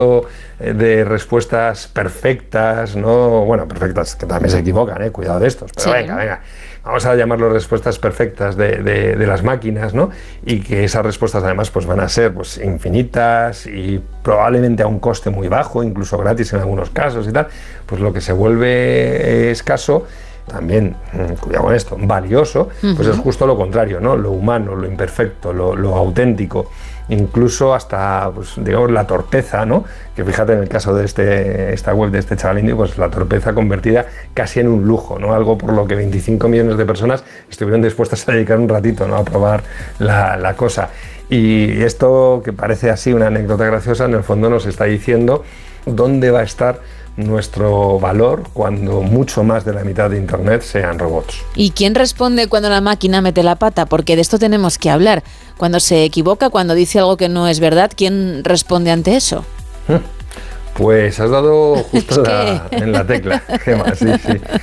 de respuestas perfectas, ¿no? Bueno, perfectas, que también se equivocan, cuidado de estos, pero Sí. venga, vamos a llamarlo respuestas perfectas de las máquinas, ¿no? Y que esas respuestas además pues van a ser pues infinitas y probablemente a un coste muy bajo, incluso gratis en algunos casos y tal, pues lo que se vuelve escaso, también, cuidado con esto, valioso, pues es justo lo contrario, ¿no? Lo humano, lo imperfecto, lo auténtico, incluso hasta, pues, digamos, la torpeza, ¿no? Que fíjate en el caso de esta web de este chaval indio, pues la torpeza convertida casi en un lujo, ¿no? Algo por lo que 25 millones de personas estuvieron dispuestas a dedicar un ratito, ¿no? A probar la cosa. Y esto, que parece así una anécdota graciosa, en el fondo nos está diciendo dónde va a estar nuestro valor cuando mucho más de la mitad de Internet sean robots. ¿Y quién responde cuando la máquina mete la pata? Porque de esto tenemos que hablar. Cuando se equivoca, cuando dice algo que no es verdad, ¿quién responde ante eso? Pues has dado justo en la tecla, Gemma, sí.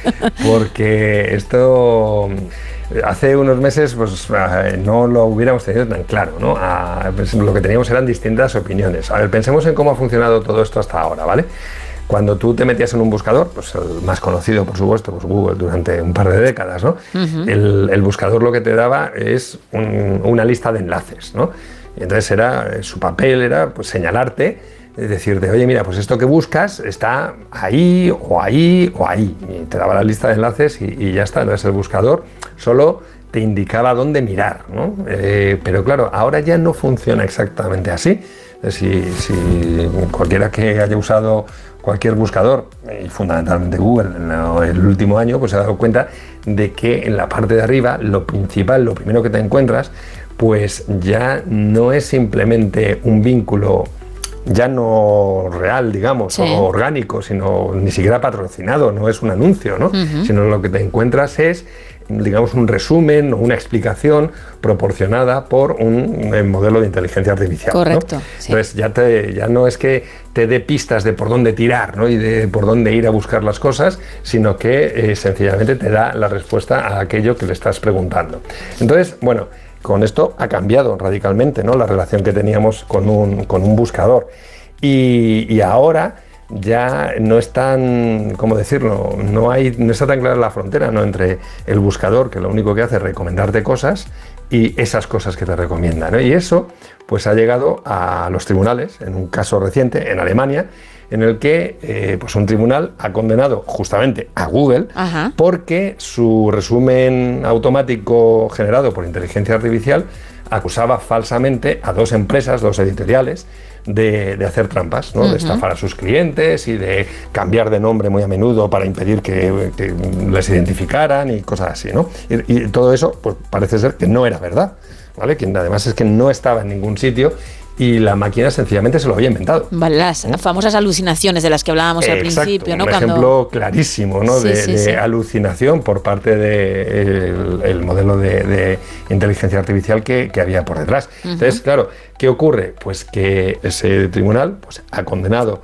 Porque esto hace unos meses pues no lo hubiéramos tenido tan claro, ¿no? Pues, lo que teníamos eran distintas opiniones. A ver, pensemos en cómo ha funcionado todo esto hasta ahora, ¿vale? Cuando tú te metías en un buscador, pues el más conocido, por supuesto, pues Google durante un par de décadas, ¿no? El buscador lo que te daba es una lista de enlaces, ¿no? Y entonces su papel era pues señalarte, es decirte, oye, mira, pues esto que buscas está ahí o ahí o ahí. Y te daba la lista de enlaces y ya está. Entonces el buscador solo te indicaba dónde mirar, ¿no? Pero claro, ahora ya no funciona exactamente así. Si cualquiera que haya usado cualquier buscador, y fundamentalmente Google en el último año, pues se ha dado cuenta de que en la parte de arriba, lo principal, lo primero que te encuentras, pues ya no es simplemente un vínculo ya no real, digamos, sí, o orgánico, sino ni siquiera patrocinado, no es un anuncio, ¿no? Sino lo que te encuentras es, digamos, un resumen o una explicación proporcionada por un modelo de inteligencia artificial. Correcto. ¿No? Sí. Entonces ya no es que te dé pistas de por dónde tirar, ¿no? Y de por dónde ir a buscar las cosas, sino que sencillamente te da la respuesta a aquello que le estás preguntando. Entonces, bueno, con esto ha cambiado radicalmente, ¿no? La relación que teníamos con un buscador. Y ahora ya no es tan, ¿cómo decirlo? No está tan clara la frontera, ¿no? Entre el buscador, que lo único que hace es recomendarte cosas, y esas cosas que te recomiendan, ¿no? Y eso pues ha llegado a los tribunales, en un caso reciente en Alemania, en el que pues un tribunal ha condenado justamente a Google porque su resumen automático generado por inteligencia artificial acusaba falsamente a dos empresas, dos editoriales, de hacer trampas, ¿no? De estafar a sus clientes y de cambiar de nombre muy a menudo para impedir que les identificaran y cosas así, ¿no? Y todo eso pues parece ser que no era verdad, ¿vale? Que además es que no estaba en ningún sitio y la máquina sencillamente se lo había inventado. Vale, las famosas alucinaciones de las que hablábamos al principio, ¿no? Un ejemplo clarísimo, ¿no? Sí, de alucinación por parte del modelo de inteligencia artificial que había por detrás. Entonces, claro, ¿qué ocurre? Pues que ese tribunal pues, ha condenado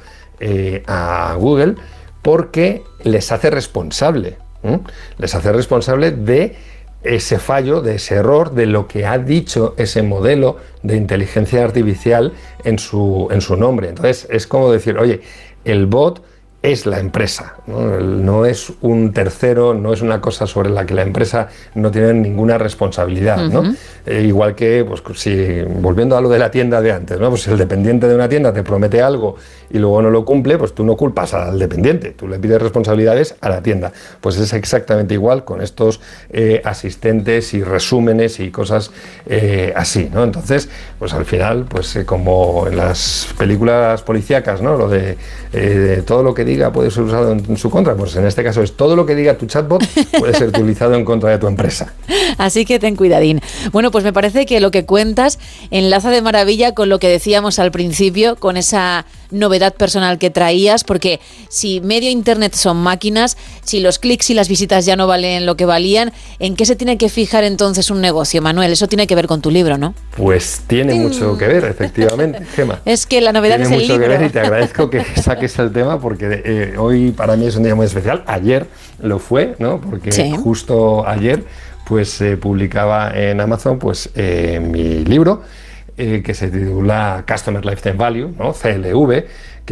a Google porque les hace responsable. Les hace responsable de ese fallo, de ese error, de lo que ha dicho ese modelo de inteligencia artificial en su nombre. Entonces es como decir, oye, el bot es la empresa, no es un tercero, no es una cosa sobre la que la empresa no tiene ninguna responsabilidad, ¿no? Igual que, pues, si volviendo a lo de la tienda de antes, ¿no? Pues si el dependiente de una tienda te promete algo y luego no lo cumple, pues tú no culpas al dependiente, tú le pides responsabilidades a la tienda. Pues es exactamente igual con estos asistentes y resúmenes y cosas así, ¿no? Entonces, pues al final, pues como en las películas policíacas, ¿no? Lo de todo lo que diga puede ser usado en su contra, pues en este caso es todo lo que diga tu chatbot puede ser utilizado en contra de tu empresa. Así que ten cuidadín. Bueno, pues me parece que lo que cuentas enlaza de maravilla con lo que decíamos al principio, con esa novedad personal que traías, porque si medio internet son máquinas, si los clics y las visitas ya no valen lo que valían, ¿en qué se tiene que fijar entonces un negocio, Manuel? Eso tiene que ver con tu libro, ¿no? Pues tiene mucho que ver, efectivamente, Gemma. Es que la novedad tiene es el libro. Tiene mucho que ver y te agradezco que saques el tema porque hoy para mí es un día muy especial. Ayer lo fue, ¿no? Porque justo ayer pues se publicaba en Amazon pues mi libro que se titula Customer Lifetime Value, ¿no? CLV,